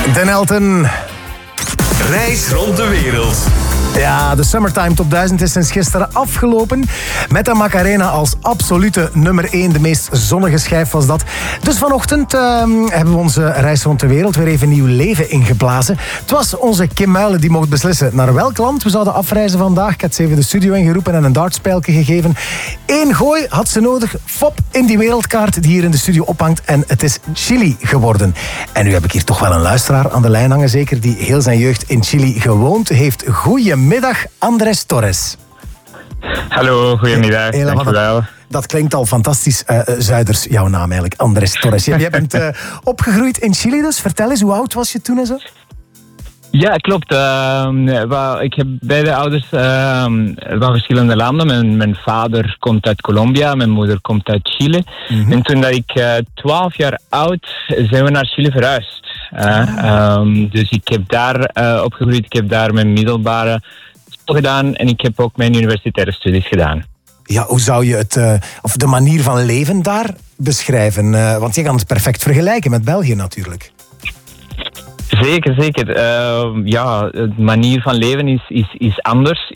Den Elton. Reis rond de wereld. Ja, de Summertime Top 1000 is sinds gisteren afgelopen. Met de Macarena als absolute nummer 1. De meest zonnige schijf was dat. Dus vanochtend hebben we onze reis rond de wereld weer even nieuw leven ingeblazen. Het was onze Kim Muilen die mocht beslissen naar welk land we zouden afreizen vandaag. Ik had ze even de studio ingeroepen en een dartspijlje gegeven. 1 gooi had ze nodig. Fop in die wereldkaart die hier in de studio ophangt. En het is Chili geworden. En nu heb ik hier toch wel een luisteraar aan de lijn hangen, zeker, die heel zijn jeugd in Chili gewoond heeft. Goedemiddag, Andrés Torres. Hallo, goedemiddag. Dankjewel. Dat klinkt al fantastisch Zuiders, jouw naam eigenlijk, Andrés Torres. Jij bent opgegroeid in Chili dus. Vertel eens, hoe oud was je toen en zo? Ja, klopt. Ik heb beide ouders van verschillende landen. Mijn vader komt uit Colombia, mijn moeder komt uit Chile. Mm-hmm. En toen dat ik 12 jaar oud zijn we naar Chile verhuisd. Dus ik heb daar opgegroeid, ik heb daar mijn middelbare school gedaan en ik heb ook mijn universitaire studies gedaan. Ja, hoe zou je het, of de manier van leven daar beschrijven? Want je kan het perfect vergelijken met België natuurlijk. Zeker. Ja, de manier van leven is anders.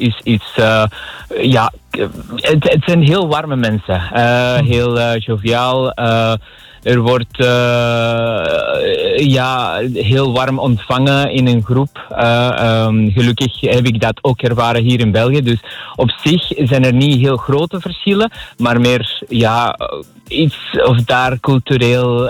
Het zijn heel warme mensen. Heel joviaal. Er wordt heel warm ontvangen in een groep. Gelukkig heb ik dat ook ervaren hier in België. Dus op zich zijn er niet heel grote verschillen, maar meer iets of daar cultureel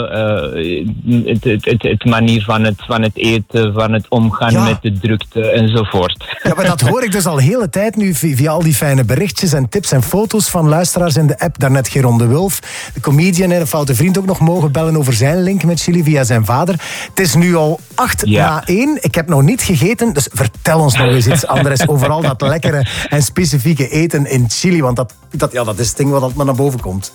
het manier van het eten, van het omgaan met de drukte enzovoort. Ja, maar dat hoor ik dus al de hele tijd nu via al die fijne berichtjes en tips en foto's van luisteraars in de app. Daarnet Geron de Wulf, de comedian en een foute vriend ook nog mogen bellen over zijn link met Chili via zijn vader. Het is nu al 8:01. Ik heb nog niet gegeten, dus vertel ons nog eens iets, Andrés, over al dat lekkere en specifieke eten in Chili. Want dat is het ding wat maar naar boven komt.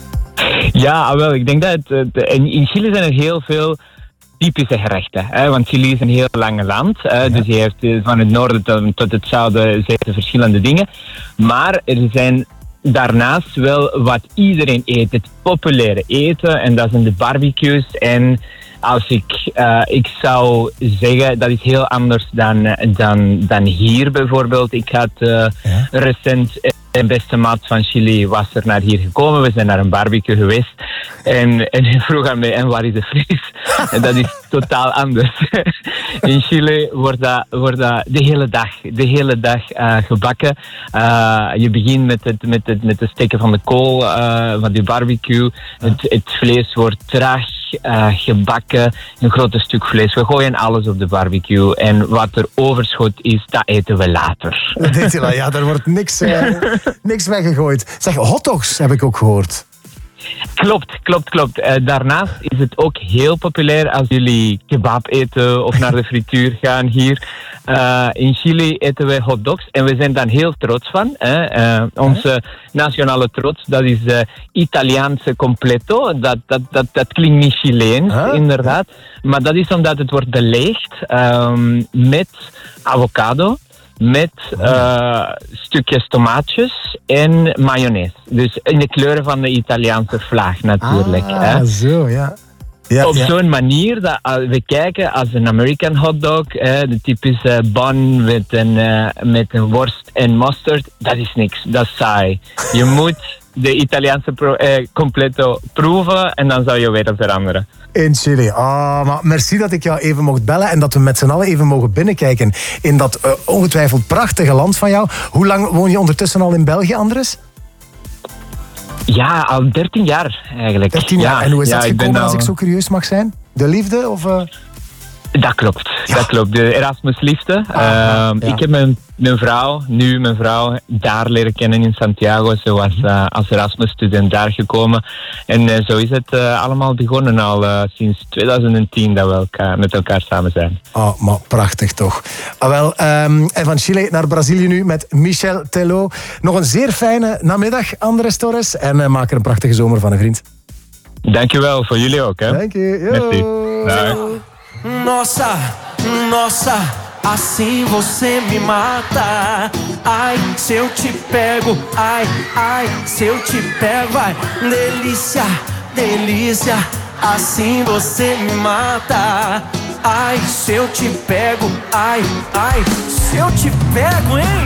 Ja, wel. Ik denk dat in Chili zijn er heel veel typische gerechten. Want Chili is een heel lang land. Dus je hebt van het noorden tot het zuiden verschillende dingen. Maar er zijn daarnaast wel wat iedereen eet. Het populaire eten. En dat zijn de barbecues. En als ik zou zeggen, dat is heel anders dan hier bijvoorbeeld. Ik had recent een beste maat van Chili was er naar hier gekomen. We zijn naar een barbecue geweest. En hij vroeg aan mij, en waar is de vlees? En dat is totaal anders. In Chili wordt dat de hele dag gebakken. Je begint met het steken van de kool, van die barbecue. Het vlees wordt traag gebakken, een groot stuk vlees. We gooien alles op de barbecue. En wat er overschot is, dat eten we later. Ja, daar wordt niks weggegooid. Zeg, hotdogs heb ik ook gehoord. Klopt. Daarnaast is het ook heel populair als jullie kebab eten of naar de frituur gaan hier. In Chili eten wij hotdogs en we zijn daar heel trots van. Onze nationale trots, dat is Italiaanse completo. Dat klinkt niet Chileens, inderdaad. Maar dat is omdat het wordt belegd met avocado, met stukjes tomaatjes en mayonaise. Dus in de kleuren van de Italiaanse vlag natuurlijk. Zo, ja. Op zo'n manier dat we kijken als een American hotdog, de typische bun met een worst en mustard, dat is niks, dat is saai. Je moet de Italiaanse completo proeven en dan zou je weer veranderen. In Chili. Maar merci dat ik jou even mocht bellen en dat we met z'n allen even mogen binnenkijken in dat ongetwijfeld prachtige land van jou. Hoe lang woon je ondertussen al in België, Andrés? Ja, al 13 jaar eigenlijk. 13 jaar. En hoe is dat gekomen, als ik zo curieus mag zijn? De liefde? Of, Dat klopt. De Erasmus-liefde. Ik heb mijn vrouw daar leren kennen in Santiago. Ze was als Erasmus-student daar gekomen. En zo is het allemaal begonnen al sinds 2010 dat we met elkaar samen zijn. Oh, maar prachtig toch. En van Chile naar Brazilië nu met Michel Tello. Nog een zeer fijne namiddag, Andrés Torres. En maak er een prachtige zomer van, een vriend. Dankjewel, voor jullie ook. Hè. Dank je. Merci. Dag. Nossa, assim você me mata. Ai, se eu te pego, ai, se eu te pego, ai, delícia, assim você me mata. ai, se eu te pego, ai, ai, se eu te pego, hein?